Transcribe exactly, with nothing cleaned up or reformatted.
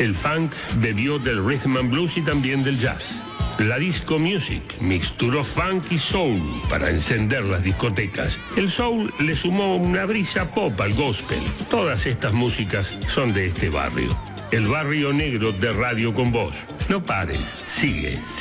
El funk bebió del rhythm and blues y también del jazz. La disco music mixturó funk y soul para encender las discotecas. El soul le sumó una brisa pop al gospel. Todas estas músicas son de este barrio. El barrio negro de Radio con Vos. No pares, sigue.